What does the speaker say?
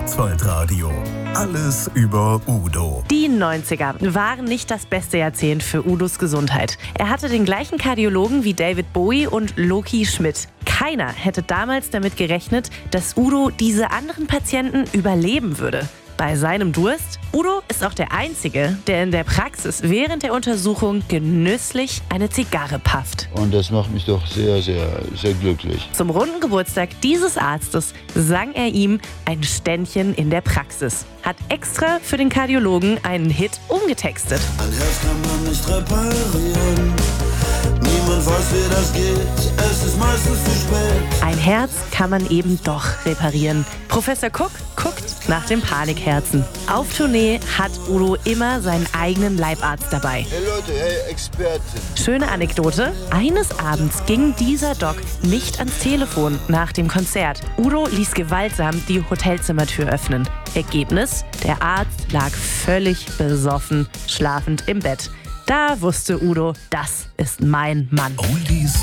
Schwarzwaldradio. Alles über Udo. Die 90er waren nicht das beste Jahrzehnt für Udos Gesundheit. Er hatte den gleichen Kardiologen wie David Bowie und Loki Schmidt. Keiner hätte damals damit gerechnet, dass Udo diese anderen Patienten überleben würde. Bei seinem Durst? Udo ist auch der Einzige, der in der Praxis während der Untersuchung genüsslich eine Zigarre pafft. Und das macht mich doch sehr, sehr, sehr glücklich. Zum runden Geburtstag dieses Arztes sang er ihm ein Ständchen in der Praxis. Hat extra für den Kardiologen einen Hit umgetextet. Ein Herz kann man nicht reparieren. Niemand weiß, wie das geht. Es ist meistens zu spät. Ein Herz kann man eben doch reparieren. Professor Cook guckt nach dem Panikherzen. Auf Tournee hat Udo immer seinen eigenen Leibarzt dabei. Hey Leute, hey Expertin. Schöne Anekdote: Eines Abends ging dieser Doc nicht ans Telefon nach dem Konzert. Udo ließ gewaltsam die Hotelzimmertür öffnen. Ergebnis: Der Arzt lag völlig besoffen, schlafend im Bett. Da wusste Udo, das ist mein Mann. Oldies